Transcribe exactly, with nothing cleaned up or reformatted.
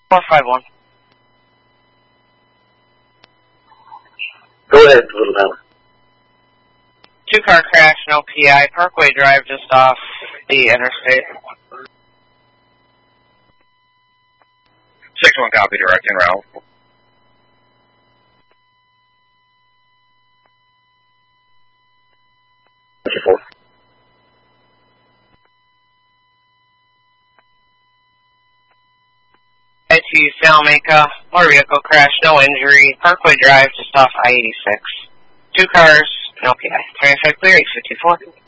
four five one. Go ahead, Little Town. Two car crash, no P I, Parkway Drive just off the interstate. six one copy, direct en route. I two Salamanca, motor vehicle crash, no injury, Parkway Drive just off I eighty-six. Two cars, no P I. twenty-five clear, eight fifty-four.